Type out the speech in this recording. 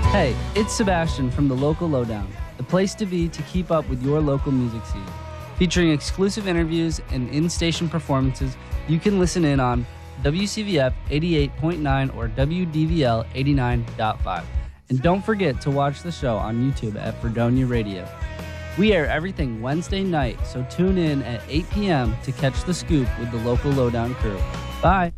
Hey, it's Sebastian from the Local Lowdown, the place to be to keep up with your local music scene. Featuring exclusive interviews and in-station performances, you can listen in on WCVF 88.9 or WDVL 89.5. And don't forget to watch the show on YouTube at Fredonia Radio. We air everything Wednesday night, so tune in at 8 p.m. to catch the scoop with the Local Lowdown crew. Bye.